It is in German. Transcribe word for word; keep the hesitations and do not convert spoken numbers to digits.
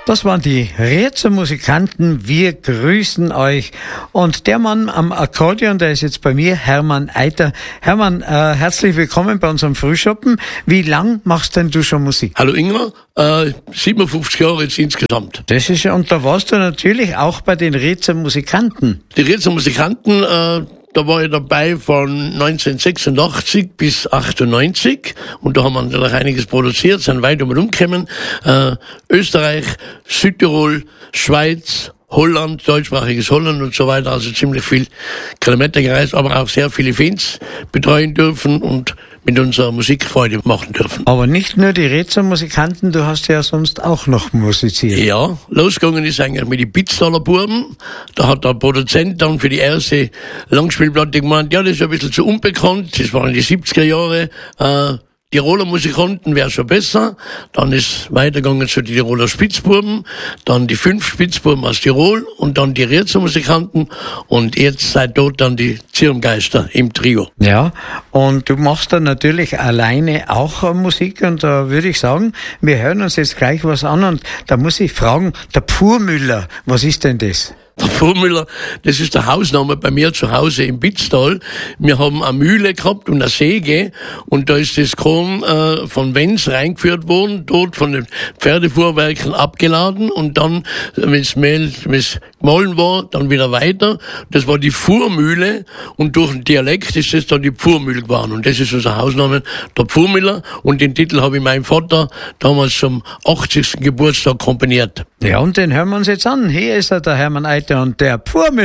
Das waren die Riezer Musikanten. Wir grüßen euch. Und der Mann am Akkordeon, der ist jetzt bei mir, Hermann Eiter. Hermann, äh, herzlich willkommen bei unserem Frühschoppen. Wie lang machst denn du schon Musik? Hallo Ingmar, äh, siebenundfünfzig Jahre jetzt insgesamt. Das ist ja, und da warst du natürlich auch bei den Riezer Musikanten. Die Riezer Musikanten, äh, da war ich dabei von neunzehnhundertsechsundachtzig bis achtundneunzig und da haben wir natürlich einiges produziert, sind weit um und umgekommen. Äh, Österreich, Südtirol, Schweiz, Holland, deutschsprachiges Holland und so weiter, also ziemlich viel Kilometer gereist, aber auch sehr viele Fans betreuen dürfen und mit unserer Musik Freude machen dürfen. Aber nicht nur die Riezer Musikanten, du hast ja sonst auch noch musiziert. Ja, losgegangen ist eigentlich mit den Pitztaler Buben. Da hat der Produzent dann für die erste Langspielplatte gemeint, ja, das ist ein bisschen zu unbekannt, das waren die siebziger Jahre, äh, Tiroler Musikanten wäre schon besser. Dann ist weitergegangen zu die Tiroler Spitzbuben, dann die fünf Spitzbuben aus Tirol und dann die Riezer Musikanten und jetzt seit dort dann die Zirngeister im Trio. Ja, und du machst dann natürlich alleine auch äh, Musik und da würde ich sagen, wir hören uns jetzt gleich was an und da muss ich fragen, der Pfuhrmüller, was ist denn das? Der Pfuhrmüller, das ist der Hausname bei mir zu Hause im Bitztal. Wir haben eine Mühle gehabt und eine Säge und da ist das Korn äh, von Wenz reingeführt worden, dort von den Pferdefuhrwerken abgeladen und dann, wenn das Mehl wenn's gemahlen war, dann wieder weiter. Das war die Fuhrmühle und durch den Dialekt ist das dann die Pfuhrmühle geworden und das ist unser Hausname, der Pfuhrmüller, und den Titel habe ich meinem Vater damals zum achtzigsten Geburtstag komponiert. Ja, und den hören wir uns jetzt an. Hier ist er, der Hermann Eiter und der Pfuhrmüller.